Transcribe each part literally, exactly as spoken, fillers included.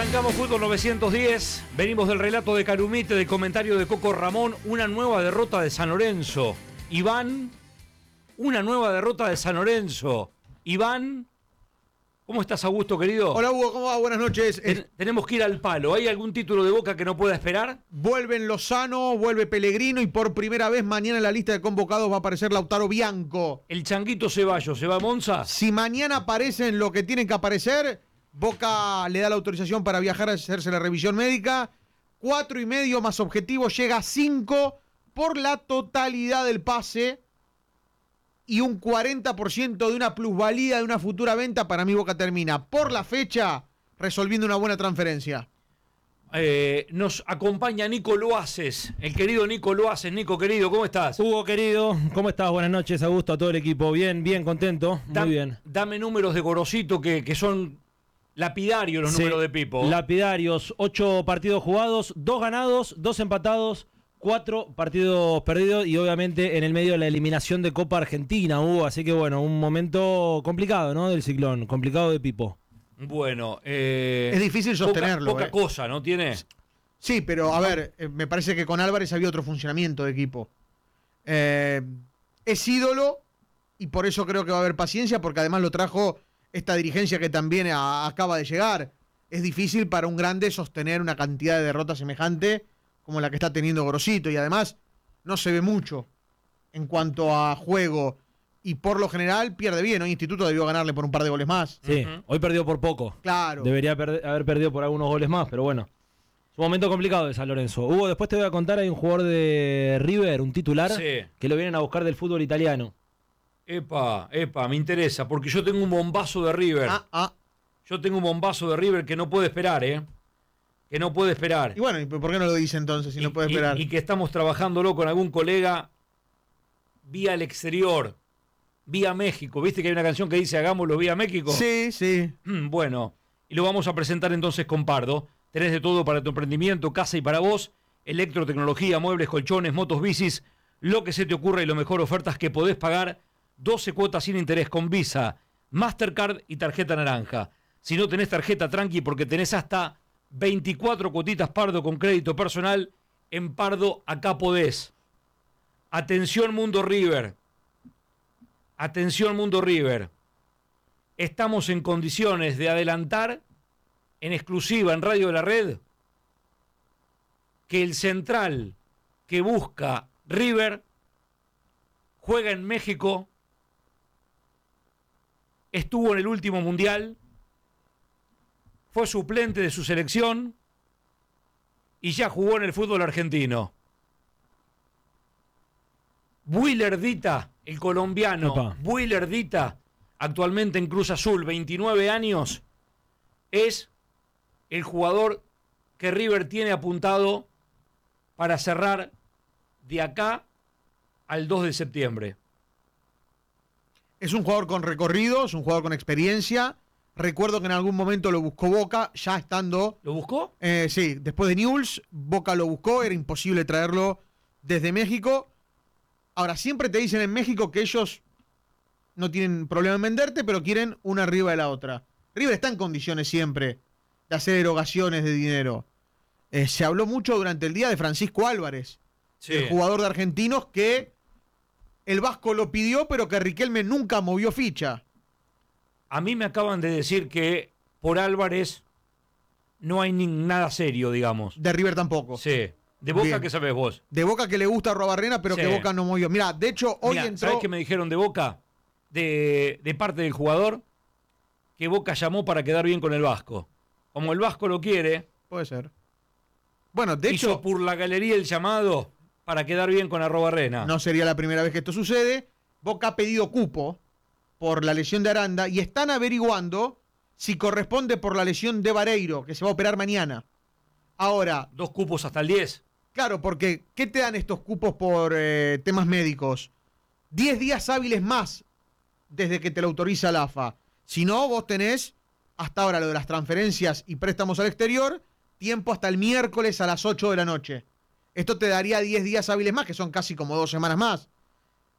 Arrancamos Fútbol novecientos diez, venimos del relato de Calumite, del comentario de Coco Ramón, una nueva derrota de San Lorenzo. Iván, una nueva derrota de San Lorenzo. Iván, ¿cómo estás, Augusto, querido? Hola, Hugo, ¿cómo va? Buenas noches. Ten, tenemos que ir al palo. ¿Hay algún título de Boca que no pueda esperar? Vuelven Lozano, vuelve Pellegrino y por primera vez mañana en la lista de convocados va a aparecer Lautaro Bianco. El Changuito Ceballos, ¿se va a Monza? Si mañana aparecen lo que tienen que aparecer, Boca le da la autorización para viajar a hacerse la revisión médica. Cuatro y medio más objetivo, llega a cinco por la totalidad del pase y un cuarenta por ciento de una plusvalía de una futura venta. Para mí Boca termina por la fecha resolviendo una buena transferencia. Eh, nos acompaña Nico Loaces, el querido Nico Loaces. Nico, querido, ¿cómo estás? Hugo, querido, ¿cómo estás? Buenas noches, Augusto, a todo el equipo. Bien, bien, contento, Da, muy bien. Dame números de Gorosito que, que son lapidarios los Sí, números de Pipo. Lapidarios, ocho partidos jugados, dos ganados, dos empatados, cuatro partidos perdidos y obviamente en el medio de la eliminación de Copa Argentina, Hugo. Así que bueno, un momento complicado, ¿no? Del Ciclón, complicado de Pipo. Bueno, eh, es difícil sostenerlo. Poca, poca eh. cosa, ¿no tiene? Sí, pero a ver, eh, me parece que con Álvarez había otro funcionamiento de equipo. Eh, es ídolo y por eso creo que va a haber paciencia, porque además lo trajo esta dirigencia que también a, acaba de llegar. Es difícil para un grande sostener una cantidad de derrotas semejante como la que está teniendo Gorosito, y además no se ve mucho en cuanto a juego. Y por lo general pierde bien, ¿no? Instituto debió ganarle por un par de goles más. Sí, Uh-huh. Hoy perdió por poco. Claro. Debería per- haber perdido por algunos goles más, pero bueno. Es un momento complicado de San Lorenzo. Hugo, después te voy a contar, hay un jugador de River, un titular, Sí. que lo vienen a buscar del fútbol italiano. Epa, epa, me interesa, porque yo tengo un bombazo de River. Ah, ah. Yo tengo un bombazo de River que no puede esperar, ¿eh? Que no puede esperar. Y bueno, ¿y por qué no lo dice entonces si Y- no puede y- esperar? Y que estamos trabajándolo con algún colega vía el exterior, vía México. ¿Viste que hay una canción que dice hagámoslo vía México? Sí, sí. Bueno, y lo vamos a presentar entonces con Pardo. Tenés de todo para tu emprendimiento, casa y para vos, electrotecnología, muebles, colchones, motos, bicis, lo que se te ocurra y lo mejor, ofertas que podés pagar, doce cuotas sin interés con Visa, Mastercard y tarjeta naranja. Si no tenés tarjeta, tranqui, porque tenés hasta veinticuatro cuotitas Pardo con crédito personal. En Pardo, acá podés. Atención Mundo River. Atención Mundo River. Estamos en condiciones de adelantar en exclusiva en Radio de la Red que el central que busca River juega en México, estuvo en el último mundial, fue suplente de su selección y ya jugó en el fútbol argentino. Willer Dita, el colombiano, Opa. Willer Dita, actualmente en Cruz Azul, veintinueve años, es el jugador que River tiene apuntado para cerrar de acá al dos de septiembre. Es un jugador con recorrido, es un jugador con experiencia. Recuerdo que en algún momento lo buscó Boca, ya estando... ¿Lo buscó? Eh, sí, después de Newell's, Boca lo buscó, era imposible traerlo desde México. Ahora, siempre te dicen en México que ellos no tienen problema en venderte, pero quieren una arriba de la otra. River está en condiciones siempre de hacer erogaciones de dinero. Eh, se habló mucho durante el día de Francisco Álvarez, Sí. el jugador de Argentinos que el Vasco lo pidió, pero que Riquelme nunca movió ficha. A mí me acaban de decir que por Álvarez no hay ni nada serio, digamos. De River tampoco. Sí. ¿De Boca Bien. qué sabés vos? De Boca que le gusta a Robarrena, pero Sí. que Boca no movió. Mirá, de hecho, hoy Mirá, entró... ¿sabés qué me dijeron de Boca? De, de parte del jugador, que Boca llamó para quedar bien con el Vasco. Como el Vasco lo quiere, Puede ser. Bueno, de hizo hecho, por la galería el llamado para quedar bien con Arrobarrena. no sería la primera vez que esto sucede. Boca ha pedido cupo por la lesión de Aranda y están averiguando si corresponde por la lesión de Vareiro, que se va a operar mañana. Ahora, Dos cupos hasta el diez. claro, porque ¿qué te dan estos cupos por eh, temas médicos? Diez días hábiles más desde que te lo autoriza la A F A. Si no, vos tenés, hasta ahora lo de las transferencias y préstamos al exterior, tiempo hasta el miércoles a las ocho de la noche. Esto te daría diez días hábiles más, que son casi como dos semanas más.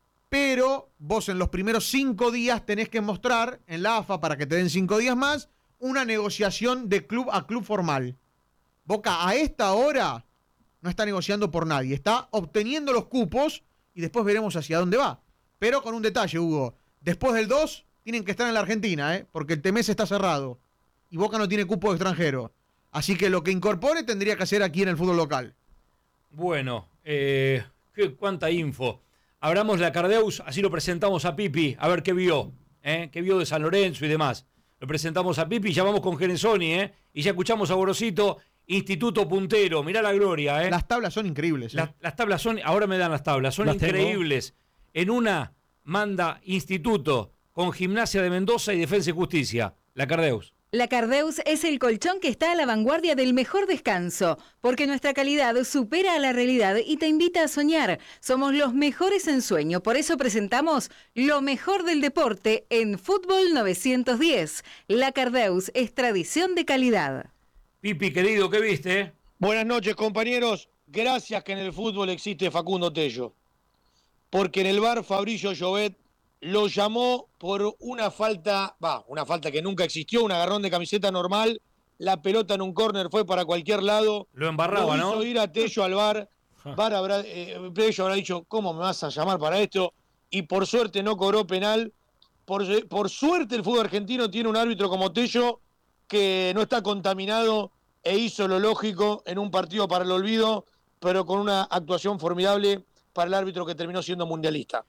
Pero vos en los primeros cinco días tenés que mostrar en la A F A, para que te den cinco días más, una negociación de club a club formal. Boca a esta hora no está negociando por nadie, está obteniendo los cupos y después veremos hacia dónde va. Pero con un detalle, Hugo, después del dos tienen que estar en la Argentina, ¿eh? Porque el T M S está cerrado y Boca no tiene cupo de extranjero. Así que lo que incorpore tendría que hacer aquí en el fútbol local. Bueno, eh, qué, cuánta info. Abramos la Cardeus, así lo presentamos a Pipi, a ver qué vio, ¿eh? Qué vio de San Lorenzo y demás. Lo presentamos a Pipi, ya vamos con Gerenzoni, ¿eh? Y ya escuchamos a Gorosito, Instituto Puntero, mirá la gloria, ¿eh? Las tablas son increíbles. ¿eh? Las, las tablas son, ahora me dan las tablas, son Las increíbles. En una manda Instituto con Gimnasia de Mendoza y Defensa y Justicia, la Cardeus. La Cardeus es el colchón que está a la vanguardia del mejor descanso, porque nuestra calidad supera a la realidad y te invita a soñar. Somos los mejores en sueño, por eso presentamos lo mejor del deporte en Fútbol novecientos diez. La Cardeus es tradición de calidad. Pipi, querido, ¿qué viste? Buenas noches, compañeros. Gracias que en el fútbol existe Facundo Tello. Porque en el bar Fabricio Llobet lo llamó por una falta, va, una falta que nunca existió, un agarrón de camiseta normal, la pelota en un córner fue para cualquier lado. Lo embarraba, lo hizo ¿no? ir a Tello al bar. Bar habrá, eh, Tello habrá dicho, ¿cómo me vas a llamar para esto? Y por suerte no cobró penal. Por, por suerte el fútbol argentino tiene un árbitro como Tello que no está contaminado e hizo lo lógico en un partido para el olvido, pero con una actuación formidable para el árbitro que terminó siendo mundialista.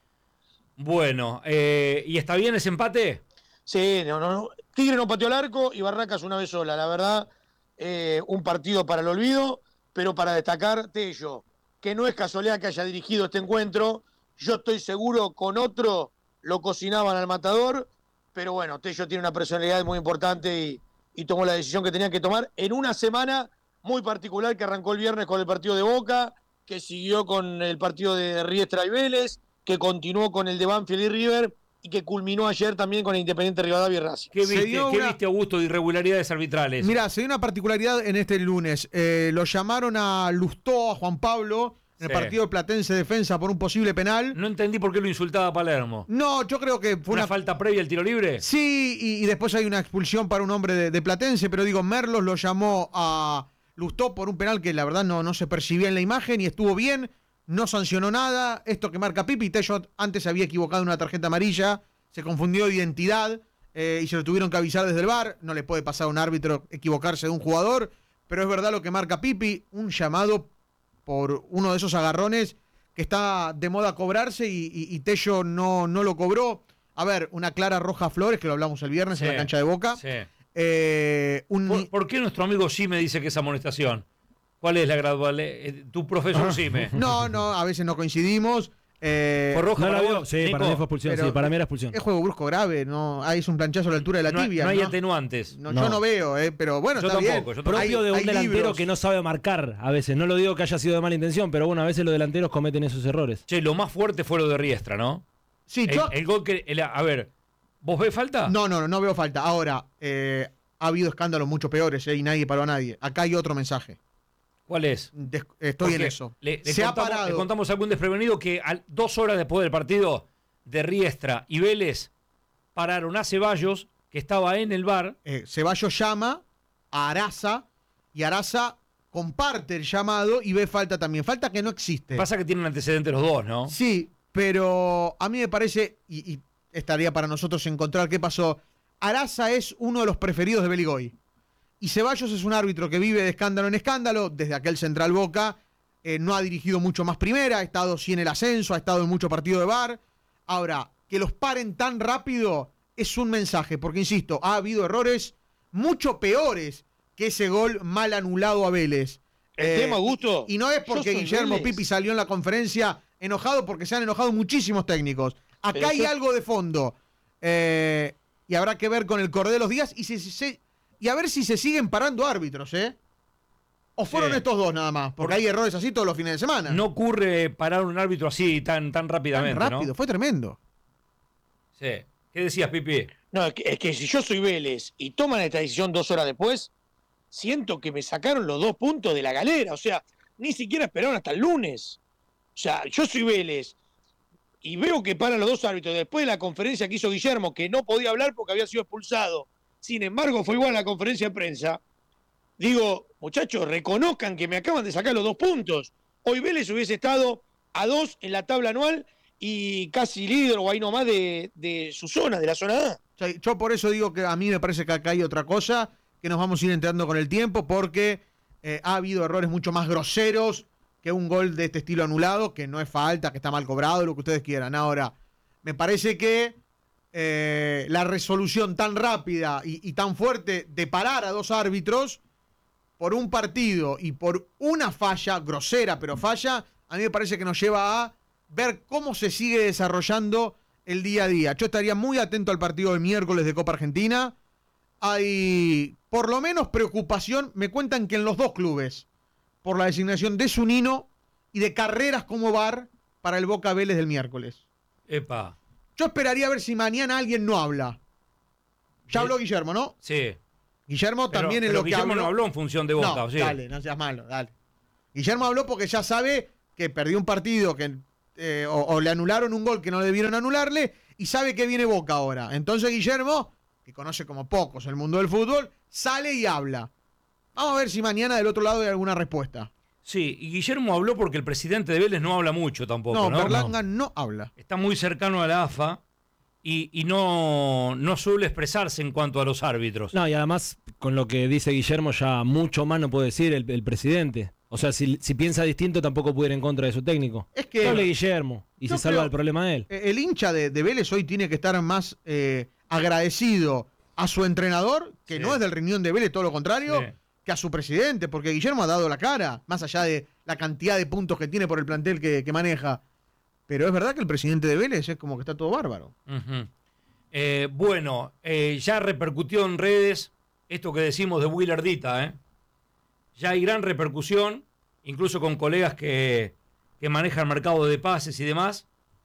Bueno, eh, ¿y está bien ese empate? Sí, no, no, no. Tigre no pateó el arco y Barracas una vez sola. La verdad, eh, un partido para el olvido, pero para destacar Tello, que no es casualidad que haya dirigido este encuentro. Yo estoy seguro con otro lo cocinaban al matador, pero bueno, Tello tiene una personalidad muy importante y, y tomó la decisión que tenía que tomar en una semana muy particular que arrancó el viernes con el partido de Boca, que siguió con el partido de Riestra y Vélez, que continuó con el de Banfield y River y que culminó ayer también con el Independiente Rivadavia y Racing. ¿Qué Se viste, dio ¿qué una- viste Augusto, de irregularidades arbitrales? Mirá, se dio una particularidad en este lunes. Eh, lo llamaron a Lustó, a Juan Pablo, en el Sí. partido de Platense Defensa por un posible penal. No entendí por qué lo insultaba a Palermo. No, yo creo que fue ¿Una una, falta previa al tiro libre? Sí, y, y después hay una expulsión para un hombre de, de Platense, pero digo, Merlos lo llamó a Lustó por un penal que la verdad no, no se percibía en la imagen y estuvo bien, no sancionó nada. Esto que marca Pipi, Tello antes se había equivocado en una tarjeta amarilla, se confundió de identidad eh, y se lo tuvieron que avisar desde el V A R. No le puede pasar a un árbitro equivocarse de un jugador, pero es verdad lo que marca Pipi, un llamado por uno de esos agarrones que está de moda cobrarse y, y, y Tello no, no lo cobró. A ver, una clara roja a Flores, que lo hablamos el viernes Sí. en la cancha de Boca. Sí. Eh, un, ¿Por, por qué nuestro amigo sí me dice que es amonestación? ¿Cuál es la gradual? Eh, tu profesor Sime. No, no, a veces no coincidimos. Eh, ¿Por roja ¿No la para vio? vos, Sí, Nico? para mí fue expulsión. Pero- Sí, para mí era expulsión. es juego brusco grave, no, ahí es un planchazo a la altura de la No, tibia. no hay ¿no? atenuantes. No, No. Yo no veo, eh, pero bueno, Yo está tampoco, bien. yo tampoco. Propio Hay- de un hay delantero libros. que no sabe marcar a veces. No lo digo que haya sido de mala intención, pero bueno, a veces los delanteros cometen esos errores. Che, lo más fuerte fue lo de Riestra, ¿no? Sí, El, yo, el gol que... el- a ver, ¿vos ves falta? no, no, no, no veo falta. Ahora, eh, ha habido escándalos mucho peores eh, y nadie paró a nadie. Acá hay otro mensaje. ¿Cuál es? Des- estoy en Porque eso. Le, le Se ha contamos, parado. le contamos a algún desprevenido que a dos horas después del partido de Riestra y Vélez pararon a Ceballos, que estaba en el bar. Eh, Ceballos llama a Araza y Araza comparte el llamado y ve falta también. Falta que no existe. Pasa que tienen antecedentes los dos, ¿no? Sí, pero a mí me parece, y, y estaría para nosotros encontrar qué pasó, Araza es uno de los preferidos de Beligoy. Y Ceballos es un árbitro que vive de escándalo en escándalo, desde aquel Central Boca, eh, no ha dirigido mucho más primera, ha estado sí en el ascenso, ha estado en mucho partido de V A R. Ahora, que los paren tan rápido es un mensaje, porque insisto, ha habido errores mucho peores que ese gol mal anulado a Vélez. El Eh, tema, Augusto. Y no es yo porque soy Guillermo Vélez. Pipi salió en la conferencia enojado, porque se han enojado muchísimos técnicos. Acá Pero hay yo- algo de fondo. Eh, y habrá que ver con el correr de los días y, si, si- si- y a ver si se siguen parando árbitros, ¿eh? O fueron Sí. estos dos nada más, porque Por- hay errores así todos los fines de semana. No ocurre parar un árbitro así tan, tan Tan rápidamente, rápido, ¿no? fue tremendo. Sí. ¿Qué decías, Pipi? No, es que, es que si yo soy Vélez y toman esta decisión dos horas después, siento que me sacaron los dos puntos de la galera. O sea, ni siquiera esperaron hasta el lunes. O sea, yo soy Vélez y veo que paran los dos árbitros después de la conferencia que hizo Guillermo, que no podía hablar porque había sido expulsado. Sin embargo, fue igual a la conferencia de prensa. Digo, muchachos, reconozcan que me acaban de sacar los dos puntos. Hoy Vélez hubiese estado a dos en la tabla anual y casi líder o ahí nomás de, de su zona, de la zona A. O sea, yo por eso digo que a mí me parece que acá hay otra cosa, que nos vamos a ir enterando con el tiempo, porque eh, ha habido errores mucho más groseros que un gol de este estilo anulado, que no es falta, que está mal cobrado, lo que ustedes quieran. Ahora, me parece que eh, la resolución tan rápida y, y tan fuerte de parar a dos árbitros por un partido y por una falla, grosera pero falla, a mí me parece que nos lleva a ver cómo se sigue desarrollando el día a día. Yo estaría muy atento al partido del miércoles de Copa Argentina. Hay por lo menos preocupación, me cuentan que en los dos clubes, por la designación de Zunino y de Carreras como V A R para el Boca Vélez del miércoles. Epa. Yo esperaría ver si mañana alguien no habla. Ya habló Guillermo, ¿no? Sí. Guillermo Pero, también en pero lo que Guillermo habló. no habló en función de Boca, no, ¿o sí? Dale, no seas malo, dale. Guillermo habló porque ya sabe que perdió un partido que eh, o, o le anularon un gol que no debieron anularle y sabe que viene Boca ahora. Entonces Guillermo, que conoce como pocos el mundo del fútbol, sale y habla. Vamos a ver si mañana del otro lado hay alguna respuesta. Sí, y Guillermo habló porque el presidente de Vélez no habla mucho tampoco, No, ¿no? Berlanga no. no habla. Está muy cercano a la A F A y, y no, no suele expresarse en cuanto a los árbitros. No, y además, con lo que dice Guillermo, ya mucho más no puede decir el, el presidente. O sea, si, si piensa distinto, tampoco puede ir en contra de su técnico. Es Que que hable Guillermo y yo se salva creo- el problema de él. el hincha de, de Vélez hoy tiene que estar más eh, agradecido a su entrenador, que Sí. no es del riñón de Vélez, todo lo contrario, Sí. que a su presidente, porque Guillermo ha dado la cara, más allá de la cantidad de puntos que tiene por el plantel que, que maneja. Pero es verdad que el presidente de Vélez es como que está todo bárbaro. Ujú. Eh, bueno, eh, ya repercutió en redes esto que decimos de Willardita, ¿eh? Ya hay gran repercusión, incluso con colegas que, que manejan mercado de pases y demás.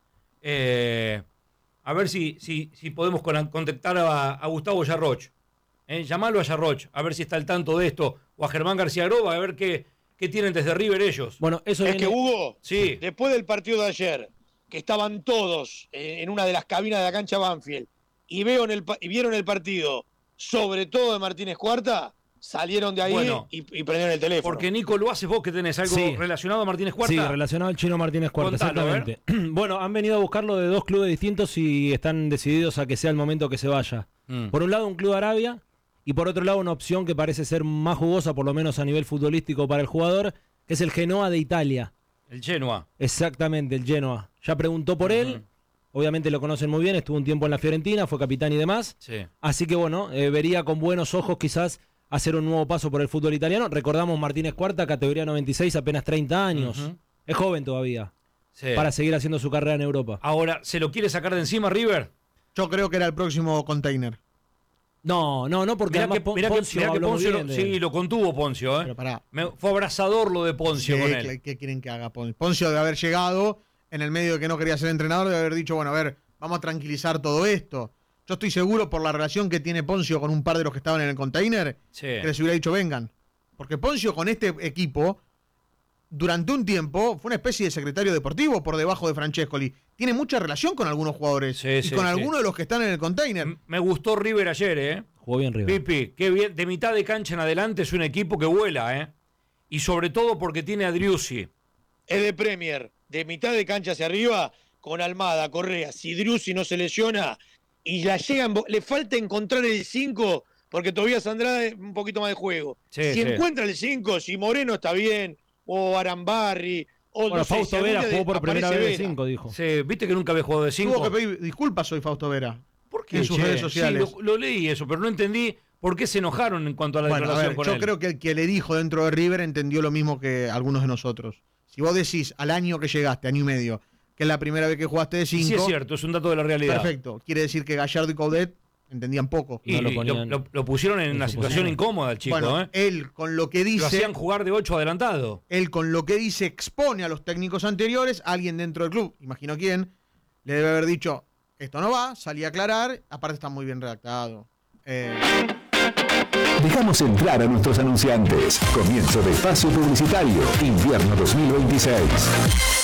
Eh, a ver si, si, si podemos con- contactar a, a Gustavo Yarroch. ¿eh? Llamalo a Yarroch, a ver si está al tanto de esto. O a Germán García Groba, a ver qué, qué tienen desde River ellos. Bueno, eso Es viene- que Hugo, Sí. después del partido de ayer, que estaban todos eh, en una de las cabinas de la cancha Banfield y, veo en el, pa- y vieron el partido, sobre todo de Martínez Cuarta, salieron de ahí Bueno, y, y prendieron el teléfono. Porque Nico, lo haces vos que tenés algo Sí. relacionado a Martínez Cuarta. Sí, relacionado al Chino Martínez Cuarta, Contalo, a ver. exactamente. Bueno, han venido a buscarlo de dos clubes distintos y están decididos a que sea el momento que se vaya. Mm. Por un lado, un club de Arabia y por otro lado, una opción que parece ser más jugosa, por lo menos a nivel futbolístico para el jugador, que es el Genoa de Italia. El Genoa. Exactamente, el Genoa. Ya preguntó por Ujú. él, obviamente lo conocen muy bien, estuvo un tiempo en la Fiorentina, fue capitán y demás. Sí. Así que bueno, eh, vería con buenos ojos quizás hacer un nuevo paso por el fútbol italiano. Recordamos Martínez Cuarta, categoría noventa y seis, apenas treinta años. Ujú. Es joven todavía, Sí. para seguir haciendo su carrera en Europa. Ahora, ¿se lo quiere sacar de encima River? Yo creo que era el próximo container. No, no, no, porque Mirá además que, Pon- mirá que- Poncio mirá que habló muy Poncio bien lo- de él. sí, lo contuvo Poncio. ¿eh? Pero pará. Me- fue abrazador lo de Poncio Sí, con él. ¿qué, qué quieren que haga Poncio? Poncio de haber llegado en el medio de que no quería ser entrenador, de haber dicho, bueno, a ver, vamos a tranquilizar todo esto. Yo estoy seguro por la relación que tiene Poncio con un par de los que estaban en el container, Sí. que les hubiera dicho, vengan. Porque Poncio con este equipo, durante un tiempo, fue una especie de secretario deportivo por debajo de Francescoli. Tiene mucha relación con algunos jugadores Sí, y sí, con sí. algunos de los que están en el container. M- Me gustó River ayer, ¿eh? Jugó bien River. Pipi, qué bien. De mitad de cancha en adelante es un equipo que vuela, ¿eh? Y sobre todo porque tiene a Driussi. Es de Premier, de mitad de cancha hacia arriba, con Almada, Correa. Si Driussi no se lesiona y la llegan, le falta encontrar el cinco, porque todavía Andrade un poquito más de juego. Sí, si sí. encuentra el cinco, si Moreno está bien, o Arambarri, o Bueno, no sé, Fausto si algún Vera día jugó de- por primera aparece vez de Vera. cinco, dijo. Sí, ¿viste que nunca había jugado de cinco? Tuvo que pedir disculpas hoy Fausto Vera. ¿Por en sus che? redes sociales. Sí, lo, lo leí eso, pero no entendí por qué se enojaron en cuanto a la Bueno, a declaración ver, con yo él. creo que el que le dijo dentro de River entendió lo mismo que algunos de nosotros. Si vos decís al año que llegaste, año y medio, que es la primera vez que jugaste de Y cinco, sí es cierto, es un dato de la realidad. perfecto. Quiere decir que Gallardo y Coudet entendían poco. Y No lo lo, ponían lo- lo pusieron en en una su situación posición. incómoda el chico, bueno, ¿eh? él con lo que Lo dice, hacían jugar de ocho adelantado. él con lo que dice expone a los técnicos anteriores, alguien dentro del club, imagino quién, le debe haber dicho, esto no va, salí a aclarar, aparte está muy bien redactado. Eh, Dejamos entrar a nuestros anunciantes. Comienzo de espacio publicitario. Invierno dos mil veintiséis.